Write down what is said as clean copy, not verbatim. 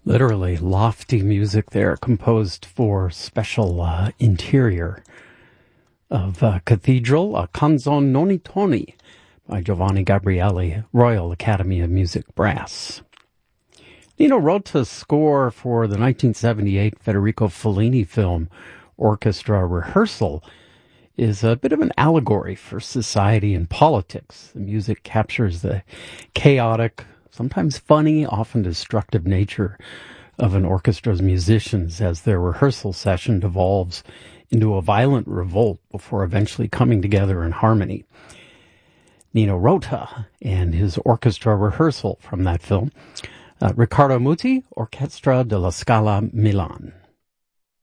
Literally lofty music there, composed for special interior of Cathedral, a Canzone non toni by Giovanni Gabrieli, Royal Academy of Music Brass. Nino Rota's score for the 1978 Federico Fellini film Orchestra Rehearsal is a bit of an allegory for society and politics. The music captures the chaotic, sometimes funny, often destructive nature of an orchestra's musicians as their rehearsal session devolves into a violent revolt before eventually coming together in harmony. Nino Rota and his orchestra rehearsal from that film. Riccardo Muti, Orchestra della Scala, Milan.